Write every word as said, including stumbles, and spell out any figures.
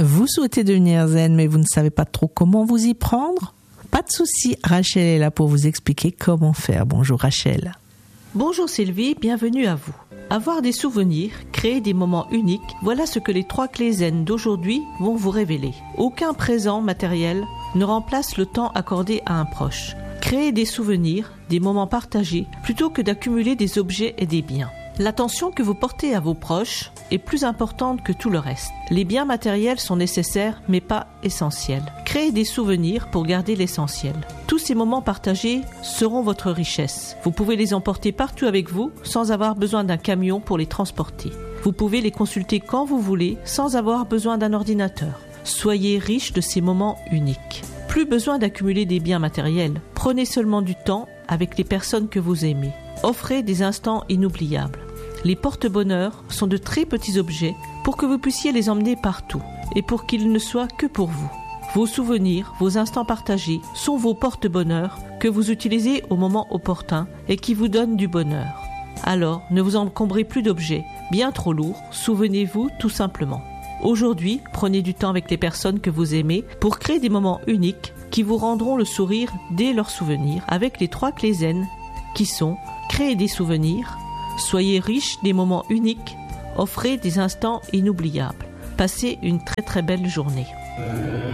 Vous souhaitez devenir zen, mais vous ne savez pas trop comment vous y prendre? Pas de souci, Rachel est là pour vous expliquer comment faire. Bonjour Rachel. Bonjour Sylvie, bienvenue à vous. Avoir des souvenirs, créer des moments uniques, voilà ce que les trois clés zen d'aujourd'hui vont vous révéler. Aucun présent matériel ne remplace le temps accordé à un proche. Créer des souvenirs, des moments partagés, plutôt que d'accumuler des objets et des biens. L'attention que vous portez à vos proches est plus importante que tout le reste. Les biens matériels sont nécessaires, mais pas essentiels. Créez des souvenirs pour garder l'essentiel. Tous ces moments partagés seront votre richesse. Vous pouvez les emporter partout avec vous, sans avoir besoin d'un camion pour les transporter. Vous pouvez les consulter quand vous voulez, sans avoir besoin d'un ordinateur. Soyez riche de ces moments uniques. Plus besoin d'accumuler des biens matériels. Prenez seulement du temps avec les personnes que vous aimez. Offrez des instants inoubliables. Les porte-bonheur sont de très petits objets pour que vous puissiez les emmener partout et pour qu'ils ne soient que pour vous. Vos souvenirs, vos instants partagés sont vos porte-bonheur que vous utilisez au moment opportun et qui vous donnent du bonheur. Alors, ne vous encombrez plus d'objets bien trop lourds, souvenez-vous tout simplement. Aujourd'hui, prenez du temps avec les personnes que vous aimez pour créer des moments uniques qui vous rendront le sourire dès leurs souvenirs avec les trois clés zen qui sont créer des souvenirs, soyez riche des moments uniques, offrez des instants inoubliables. Passez une très très belle journée.